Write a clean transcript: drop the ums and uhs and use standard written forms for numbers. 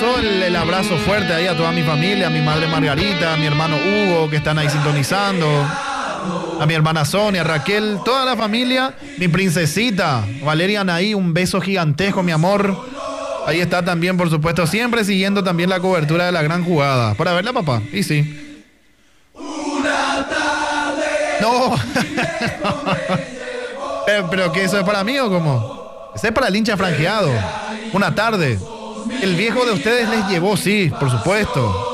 pasó el abrazo fuerte ahí a toda mi familia, a mi madre Margarita, a mi hermano Hugo, que están ahí sintonizando, a mi hermana Sonia, Raquel, toda la familia, mi princesita, Valeria Anaí, un beso gigantesco, mi amor. Ahí está también, por supuesto, siempre siguiendo también la cobertura de la gran jugada. ¿Para verla, papá? Y sí. No. ¿Pero que eso es para mí o cómo? Ese es para el hincha franjeado. Una tarde. El viejo de ustedes les llevó, sí, por supuesto.